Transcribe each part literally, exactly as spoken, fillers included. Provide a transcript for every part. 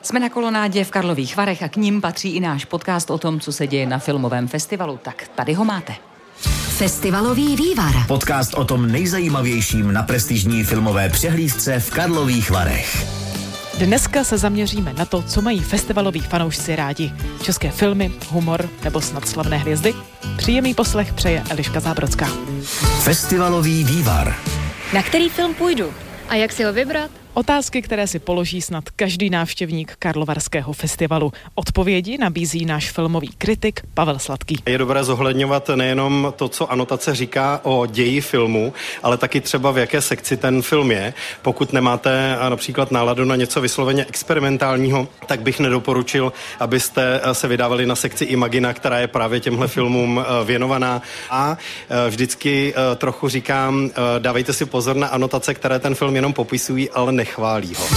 Jsme na kolonádě v Karlových Varech a k ním patří i náš podcast o tom, co se děje na filmovém festivalu. Tak tady ho máte. Festivalový vývar. Podcast o tom nejzajímavějším na prestižní filmové přehlídce v Karlových Varech. Dneska se zaměříme na to, co mají festivaloví fanoušci rádi. České filmy, humor nebo snad slavné hvězdy? Příjemný poslech přeje Eliška Zábrodská. Festivalový vývar. Na který film půjdu? A jak si ho vybrat? Otázky, které si položí snad každý návštěvník Karlovarského festivalu. Odpovědi nabízí náš filmový kritik Pavel Sladký. Je dobré zohledňovat nejenom to, co anotace říká o ději filmu, ale taky třeba v jaké sekci ten film je. Pokud nemáte například náladu na něco vysloveně experimentálního, tak bych nedoporučil, abyste se vydávali na sekci Imagina, která je právě těmhle filmům věnovaná. A vždycky trochu říkám, dávejte si pozor na anotace, které ten film jenom popisují, ale nechválí ho.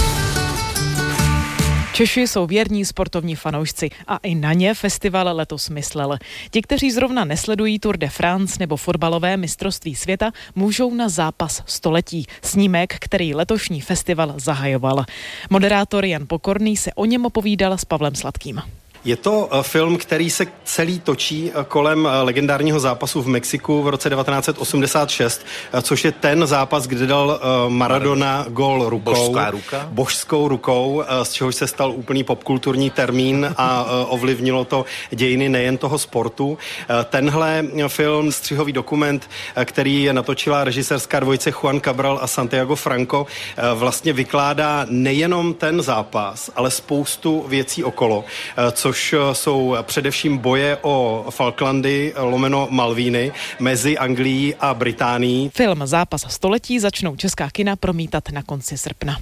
Češi jsou věrní sportovní fanoušci a i na ně festival letos myslel. Ti, kteří zrovna nesledují Tour de France nebo fotbalové mistrovství světa, můžou na zápas století, snímek, který letošní festival zahajoval. Moderátor Jan Pokorný se o něm povídal s Pavlem Sladkým. Je to film, který se celý točí kolem legendárního zápasu v Mexiku v roce devatenáct set osmdesát šest, což je ten zápas, kde dal Maradona gól rukou. Božská ruka? Božskou rukou, z čehož se stal úplný popkulturní termín a ovlivnilo to dějiny nejen toho sportu. Tenhle film, střihový dokument, který natočila režisérská dvojice Juan Cabral a Santiago Franco, vlastně vykládá nejenom ten zápas, ale spoustu věcí okolo, co což jsou především boje o Falklandy lomeno Malvíny mezi Anglií a Británií. Film Zápas století začnou česká kina promítat na konci srpna.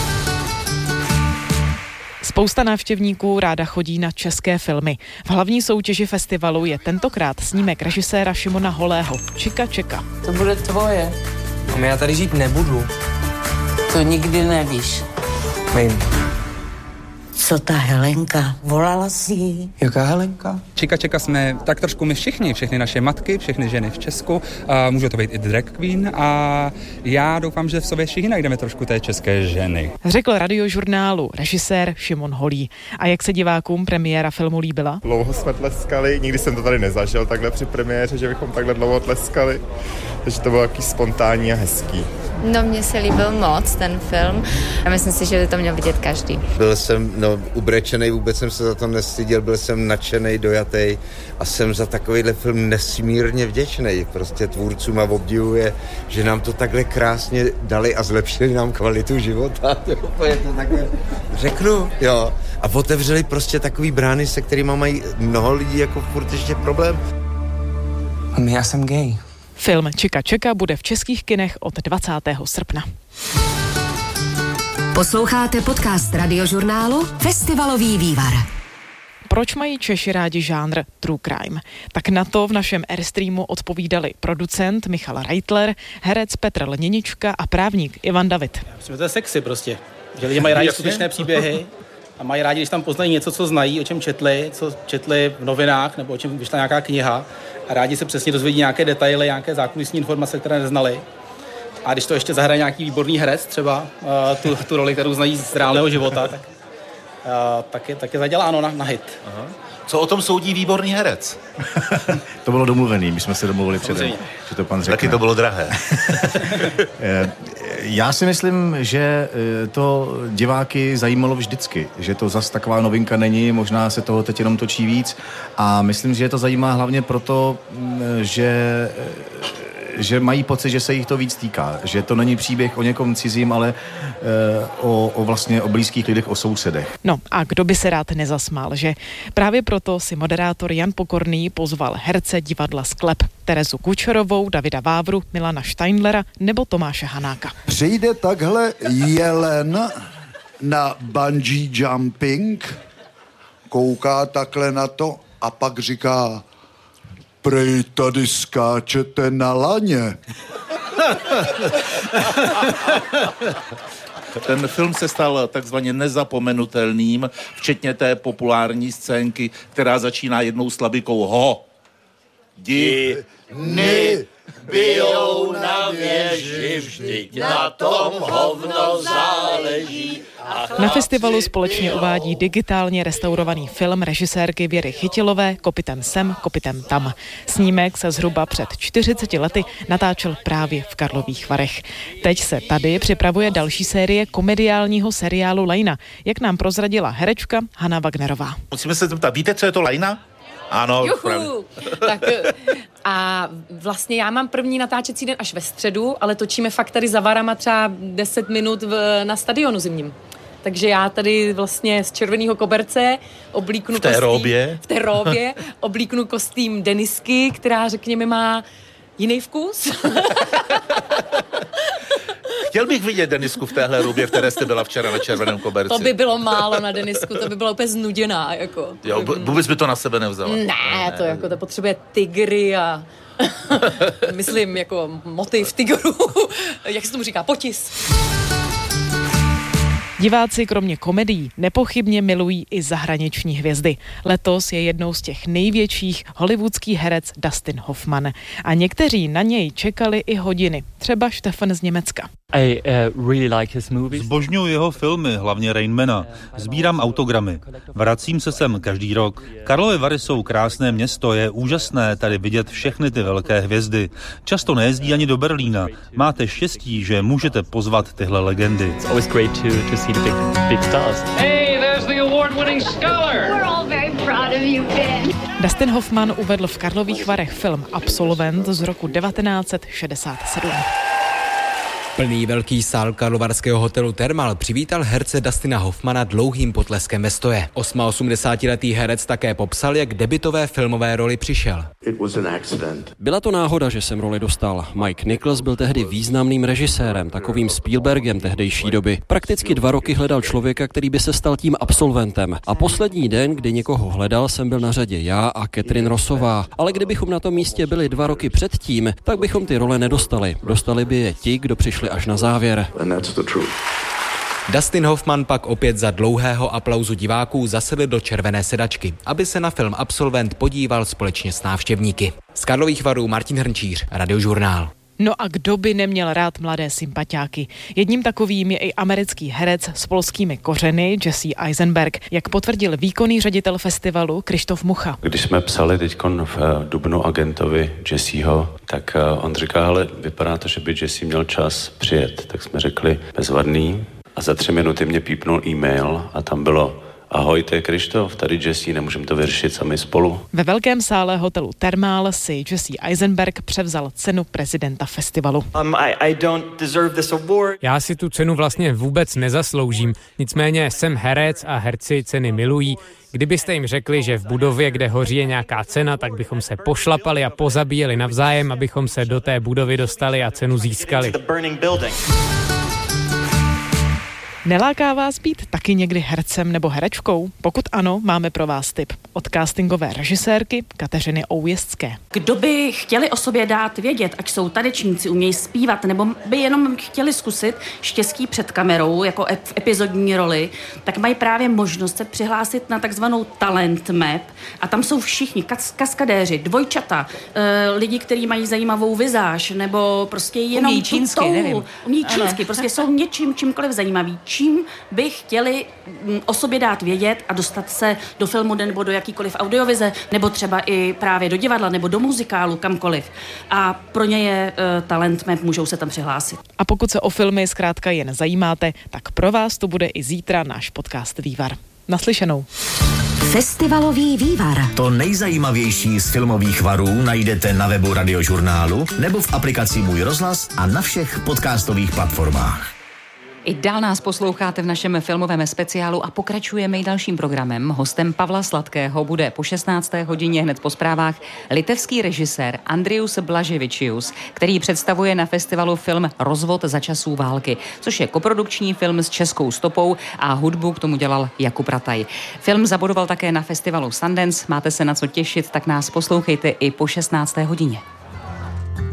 Spousta návštěvníků ráda chodí na české filmy. V hlavní soutěži festivalu je tentokrát snímek režiséra Šimona Holého Čika čeka. To bude tvoje. A já tady žít nebudu. To nikdy nevíš. Vím. Co ta Helenka? Volala si ji? Jaká Helenka? Čika čeka jsme tak trošku my všichni, všechny naše matky, všechny ženy v Česku. A může to být i drag queen a já doufám, že v sobě všichni najdeme trošku té české ženy. Řekl radiožurnálu režisér Šimon Holý. A jak se divákům premiéra filmu líbila? Dlouho jsme tleskali, nikdy jsem to tady nezažil takhle při premiéře, že bychom takhle dlouho tleskali. Takže to bylo taky spontánní a hezký. No, mně se líbil moc ten film a myslím si, že by to měl vidět každý. Byl jsem no, ubrečenej, vůbec jsem se za to nestyděl, byl jsem nadšenej, dojatej a jsem za takovýhle film nesmírně vděčnej. Prostě tvůrcům a obdivuje, že nám to takhle krásně dali a zlepšili nám kvalitu života. To je to takhle řeknu, jo. A otevřeli prostě takový brány, se kterými mají mnoho lidí jako furt ještě problém. Mami, já jsem gay. Film Čika čeka bude v českých kinech od dvacátého srpna. Posloucháte podcast radiožurnálu Festivalový vývar. Proč mají Češi rádi žánr true crime? Tak na to v našem Airstreamu odpovídali producent Michal Reitler, herec Petr Lněnička a právník Ivan David. Já myslím, že to je sexy prostě. Že lidi mají rádi skutečné příběhy a mají rádi, když tam poznají něco, co znají, o čem četli, co četli v novinách nebo o čem vyšla nějaká kniha a rádi se přesně dozvědí nějaké detaily, nějaké zákulisní informace, které neznali. A když to ještě zahraje nějaký výborný herec, třeba uh, tu, tu roli, kterou znají z reálného života, tak, uh, tak, je, tak je zaděláno na, na hit. Aha. Co o tom soudí výborný herec? To bylo domluvený, my jsme se domluvili předem, že to pan řekne. Taky to bylo drahé. Já si myslím, že to diváky zajímalo vždycky, že to zas taková novinka není, možná se toho teď jenom točí víc a myslím, že je to zajímá hlavně proto, že že mají pocit, že se jich to víc týká, že to není příběh o někom cizím, ale e, o, o vlastně o blízkých lidech, o sousedech. No a kdo by se rád nezasmál, že? Právě proto si moderátor Jan Pokorný pozval herce divadla Sklep, Terezu Kučerovou, Davida Vávru, Milana Steindlera nebo Tomáše Hanáka. Přijde takhle jelen na bungee jumping, kouká takhle na to a pak říká: prej tady skáčete na laně. Ten film se stal takzvaně nezapomenutelným, včetně té populární scénky, která začíná jednou slabikou ho. Di, ni, bijou na věži, vždyť na tom hovno záleží. Na festivalu společně uvádí digitálně restaurovaný film režisérky Věry Chytilové Kopytem sem, kopytem tam. Snímek se zhruba před čtyřiceti lety natáčel právě v Karlových Varech. Teď se tady připravuje další série komediálního seriálu Lajna, jak nám prozradila herečka Hana Wagnerová. Musíme se zeptat, víte, co je to Lajna? Ano. Juhu. Tak a vlastně já mám první natáčecí den až ve středu, ale točíme fakt tady za varama třeba deset minut v, na stadionu zimním. Takže já tady vlastně z červeného koberce oblíknu v té kostým, róbě. v té róbě oblíknu kostým Denisky, která řekněme má jiný vkus. Chtěl bych vidět Denisku v téhle rubě, v které jste byla včera na červeném koberci. To by bylo málo na Denisku, to by byla úplně znuděná. Jako. Jo, vůbec by to na sebe nevzala. Ne, ne. to jako to potřebuje tygry a myslím jako motiv tygru, jak se tomu říká, potis. Diváci kromě komedií nepochybně milují i zahraniční hvězdy. Letos je jednou z těch největších hollywoodský herec Dustin Hoffman. A někteří na něj čekali i hodiny. Třeba Štefan z Německa. I uh, really like his movies. Zbožňuji jeho filmy, hlavně Rainmana. Sbírám autogramy. Vracím se sem každý rok. Karlovy Vary jsou krásné město, je úžasné tady vidět všechny ty velké hvězdy. Často nejezdí ani do Berlína. Máte štěstí, že můžete pozvat tyhle legendy. It's always great to, to see the big, big stars. Hey, there's the award-winning scholar. We're all very proud of you, Ben. Dustin Hoffman uvedl v Karlových Varech film Absolvent z roku devatenáct set šedesát sedm. Plný velký sál karlovarského hotelu Thermal přivítal herce Dustina Hoffmana dlouhým potleskem ve stoje. osmaosmdesátiletý herec také popsal, jak debutové filmové roli přišel. Byla to náhoda, že jsem roli dostal. Mike Nichols byl tehdy významným režisérem, takovým Spielbergem tehdejší doby. Prakticky dva roky hledal člověka, který by se stal tím absolventem. A poslední den, kdy někoho hledal, jsem byl na řadě já a Catherine Rossová. Ale kdybychom na tom místě byli dva roky předtím, tak bychom ty role nedostali. Dostali by je ti, kdo přišli až na závěr. Dustin Hoffman pak opět za dlouhého aplauzu diváků zasedl do červené sedačky, aby se na film Absolvent podíval společně s návštěvníky. Z Karlových Varů Martin Hrnčíř, Radiožurnál. No a kdo by neměl rád mladé sympatiáky? Jedním takovým je i americký herec s polskými kořeny Jesse Eisenberg, jak potvrdil výkonný ředitel festivalu Krištof Mucha. Když jsme psali teďkon v dubnu agentovi Jesseho, tak on říká, ale vypadá to, že by Jesse měl čas přijet. Tak jsme řekli bezvadný a za tři minuty mě pípnul e-mail a tam bylo: ahoj, to je Krištof, tady Jesse, nemůžeme to vyřešit sami spolu. Ve velkém sále hotelu Thermal si Jesse Eisenberg převzal cenu prezidenta festivalu. Um, I, I don't deserve this award. Já si tu cenu vlastně vůbec nezasloužím, nicméně jsem herec a herci ceny milují. Kdybyste jim řekli, že v budově, kde hoří je nějaká cena, tak bychom se pošlapali a pozabíjeli navzájem, abychom se do té budovy dostali a cenu získali. Neláká vás být taky někdy hercem nebo herečkou? Pokud ano, máme pro vás tip od castingové režisérky Kateřiny Oujezdské. Kdo by chtěli o sobě dát vědět, ať jsou tanečníci, umějí zpívat, nebo by jenom chtěli zkusit štěstí před kamerou, jako v epizodní roli, tak mají právě možnost se přihlásit na takzvanou talent map a tam jsou všichni kas- kaskadéři, dvojčata, e, lidi, kteří mají zajímavou vizáž, nebo prostě jenom umějí čínsky, tou, nevím. Umějí čínsky, prostě jsou něčím, čímkoliv zajímaví. Čím by chtěli o sobě dát vědět a dostat se do filmu nebo do jakýkoliv audiovize, nebo třeba i právě do divadla, nebo do muzikálu, kamkoliv. A pro ně je uh, talent map, můžou se tam přihlásit. A pokud se o filmy zkrátka jen zajímáte, tak pro vás to bude i zítra náš podcast Vývar. Naslyšenou. Festivalový vývar. To nejzajímavější z filmových varů najdete na webu Radiožurnálu nebo v aplikaci Můj rozhlas a na všech podcastových platformách. I dál nás posloucháte v našem filmovém speciálu a pokračujeme i dalším programem. Hostem Pavla Sladkého bude po šestnácté hodině hned po zprávách litevský režisér Andrius Blaževičius, který představuje na festivalu film Rozvod za časů války, což je koprodukční film s českou stopou a hudbu k tomu dělal Jakub Rataj. Film zabodoval také na festivalu Sundance. Máte se na co těšit, tak nás poslouchejte i po šestnácté hodině.